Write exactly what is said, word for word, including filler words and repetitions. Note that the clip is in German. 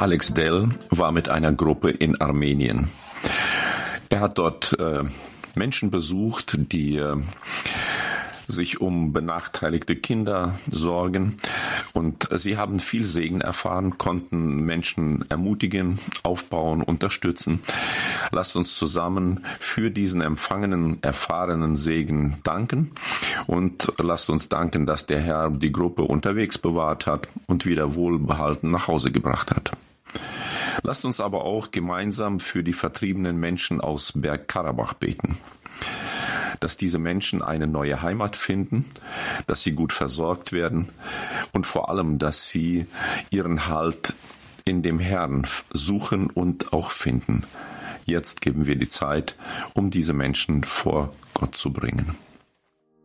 Alex Dell war mit einer Gruppe in Armenien. Er hat dort äh, Menschen besucht, die äh, sich um benachteiligte Kinder sorgen, und sie haben viel Segen erfahren, konnten Menschen ermutigen, aufbauen, unterstützen. Lasst uns zusammen für diesen empfangenen, erfahrenen Segen danken, und lasst uns danken, dass der Herr die Gruppe unterwegs bewahrt hat und wieder wohlbehalten nach Hause gebracht hat. Lasst uns aber auch gemeinsam für die vertriebenen Menschen aus Bergkarabach beten, dass diese Menschen eine neue Heimat finden, dass sie gut versorgt werden und vor allem, dass sie ihren Halt in dem Herrn suchen und auch finden. Jetzt geben wir die Zeit, um diese Menschen vor Gott zu bringen.